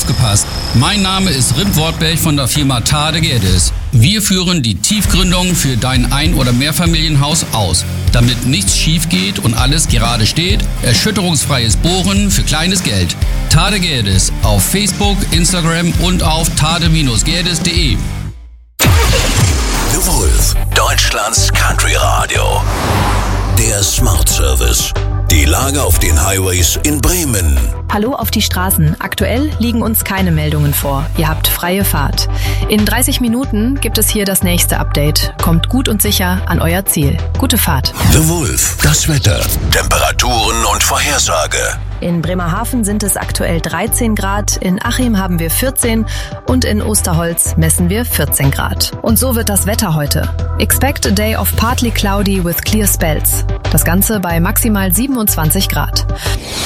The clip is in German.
aufgepasst. Mein Name ist Rip Wortberg von der Firma Tade Gerdes. Wir führen die Tiefgründung für dein Ein- oder Mehrfamilienhaus aus, damit nichts schief geht und alles gerade steht. Erschütterungsfreies Bohren für kleines Geld. Tade Gerdes auf Facebook, Instagram und auf tade-gerdes.de. The Wolf, Deutschlands Country Radio. Der Smart Service. Die Lage auf den Highways in Bremen. Hallo auf die Straßen. Aktuell liegen uns keine Meldungen vor. Ihr habt freie Fahrt. In 30 Minuten gibt es hier das nächste Update. Kommt gut und sicher an euer Ziel. Gute Fahrt. The Wolf, das Wetter, Temperaturen und Vorhersage. In Bremerhaven sind es aktuell 13 Grad, in Achim haben wir 14 und in Osterholz messen wir 14 Grad. Und so wird das Wetter heute. Expect a day of partly cloudy with clear spells. Das Ganze bei maximal 27 Grad.